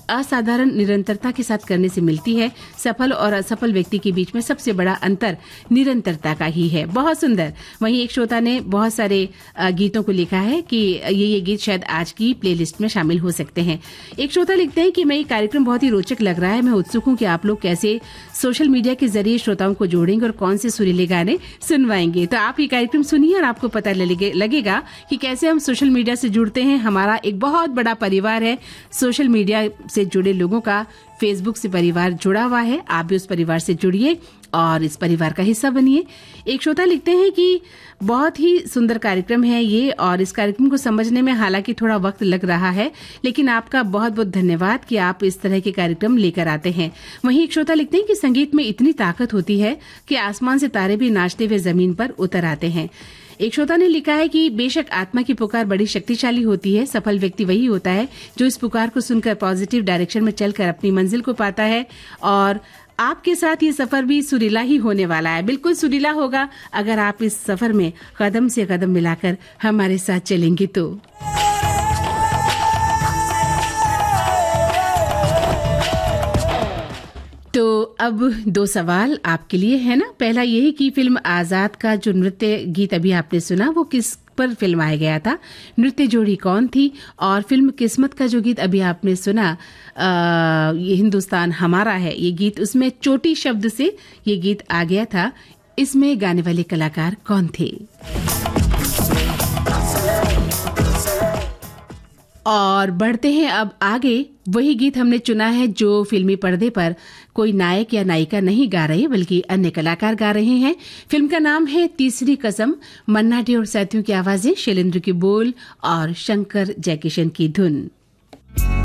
असाधारण निरंतरता के साथ करने से मिलती है। सफल और असफल व्यक्ति के बीच में सबसे बड़ा अंतर निरंतरता का ही है। बहुत सुंदर। वहीं एक श्रोता ने बहुत सारे गीतों को लिखा है कि ये गीत शायद आज की प्लेलिस्ट में शामिल हो सकते हैं। एक श्रोता लिखते हैं कि मैं ये कार्यक्रम बहुत ही रोचक लग रहा है। मैं उत्सुक हूँ कि आप लोग कैसे सोशल मीडिया के जरिए श्रोताओं को जोड़ेंगे और कौन से सुरीले गाने सुनवाएंगे। तो आप ये कार्यक्रम सुनिए और आपको पता लगेगा कि कैसे हम सोशल मीडिया से जुड़ते हैं। हमारा एक बहुत बड़ा परिवार है सोशल मीडिया से जुड़े लोगों का। फेसबुक से परिवार जुड़ा हुआ है, आप भी उस परिवार से जुड़िए और इस परिवार का हिस्सा बनिए। एक श्रोता लिखते हैं कि बहुत ही सुंदर कार्यक्रम है ये, और इस कार्यक्रम को समझने में हालांकि थोड़ा वक्त लग रहा है, लेकिन आपका बहुत बहुत धन्यवाद कि आप इस तरह के कार्यक्रम लेकर आते हैं। वहीं एक श्रोता लिखते हैं कि संगीत में इतनी ताकत होती है कि आसमान से तारे भी नाचते हुए जमीन पर उतर आते हैं। एक श्रोता ने लिखा है कि बेशक आत्मा की पुकार बड़ी शक्तिशाली होती है। सफल व्यक्ति वही होता है जो इस पुकार को सुनकर पॉजिटिव डायरेक्शन में चलकर अपनी मंजिल को पाता है। और आपके साथ ये सफर भी सुरीला ही होने वाला है। बिल्कुल सुरीला होगा अगर आप इस सफर में कदम से कदम मिलाकर हमारे साथ चलेंगे तो। तो अब 2 सवाल आपके लिए है ना। पहला यही कि फिल्म आजाद का जो नृत्य गीत अभी आपने सुना वो किस पर फिल्माया गया था, नृत्य जोड़ी कौन थी, और फिल्म किस्मत का जो गीत अभी आपने सुना ये हिंदुस्तान हमारा है ये गीत, उसमें चोटी शब्द से ये गीत आ गया था। इसमें गाने वाले कलाकार कौन थे। और बढ़ते हैं अब आगे। वही गीत हमने चुना है जो फिल्मी पर्दे पर कोई नायक या नायिका नहीं गा रहे बल्कि अन्य कलाकार गा रहे हैं। फिल्म का नाम है तीसरी कसम। मन्ना डे और साथियों की आवाजें, शैलेंद्र की बोल और शंकर जयकिशन की धुन।